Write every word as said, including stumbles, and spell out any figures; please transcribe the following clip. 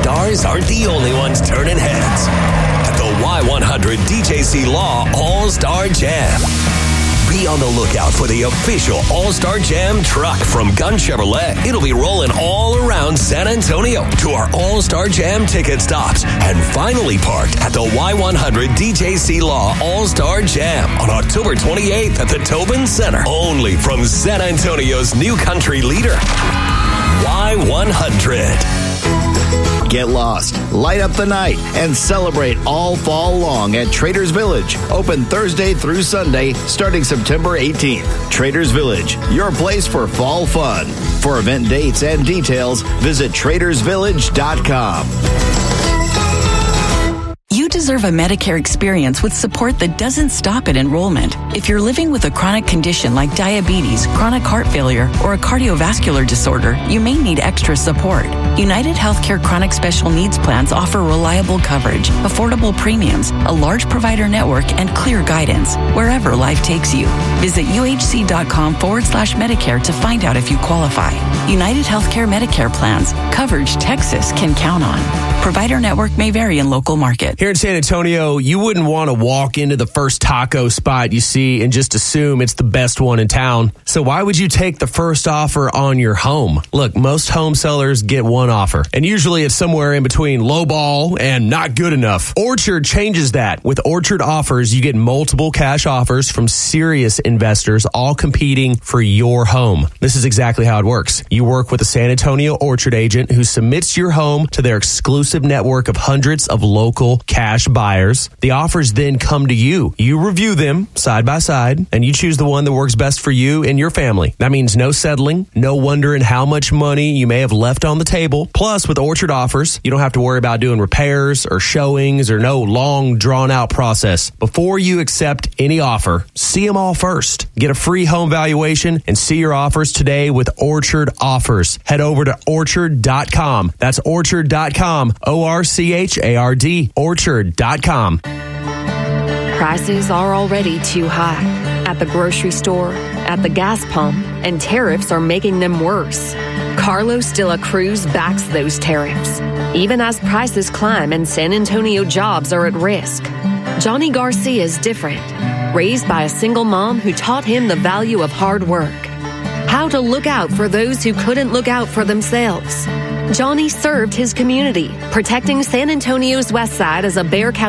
All-Stars aren't the only ones turning heads. At the Y one hundred D J C Law All-Star Jam. Be on the lookout for the official All-Star Jam truck from Gun Chevrolet. It'll be rolling all around San Antonio to our All-Star Jam ticket stops and finally parked at the Y one hundred D J C Law All-Star Jam on October twenty-eighth at the Tobin Center. Only from San Antonio's new country leader, Y one hundred. Get lost, light up the night, and celebrate all fall long at Traders Village. Open Thursday through Sunday, starting September eighteenth. Traders Village, your place for fall fun. For event dates and details, visit traders village dot com. You deserve a Medicare experience with support that doesn't stop at enrollment. If you're living with a chronic condition like diabetes, chronic heart failure, or a cardiovascular disorder, you may need extra support. United Healthcare Chronic Special Needs Plans offer reliable coverage, affordable premiums, a large provider network, and clear guidance wherever life takes you. Visit uhc.com forward slash Medicare to find out if you qualify. United Healthcare Medicare plans. Coverage Texas can count on. Provider network may vary in local market. Here in San Antonio, you wouldn't want to walk into the first taco spot you see and just assume it's the best one in town. So why would you take the first offer on your home? Look, most home sellers get one offer, and usually it's somewhere in between lowball and not good enough. Orchard changes that. With Orchard Offers, you get multiple cash offers from serious investors, all competing for your home. This is exactly how it works. You work with a San Antonio Orchard agent who submits your home to their exclusive network of hundreds of local cash buyers. The offers then come to you. You review them side by side, and you choose the one that works best for you and your family. That means no settling, no wondering how much money you may have left on the table. Plus, with Orchard Offers, you don't have to worry about doing repairs or showings or no long, drawn-out process. Before you accept any offer, see them all first. Get a free home valuation and see your offers today with Orchard Offers. Head over to orchard dot com. That's orchard dot com. O R C H A R D. orchard dot com. Prices are already too high at the grocery store, at the gas pump, and tariffs are making them worse. Carlos de la Cruz backs those tariffs, even as prices climb and San Antonio jobs are at risk. Johnny Garcia is different, raised by a single mom who taught him the value of hard work, how to look out for those who couldn't look out for themselves. Johnny served his community, protecting San Antonio's West Side as a Bexar County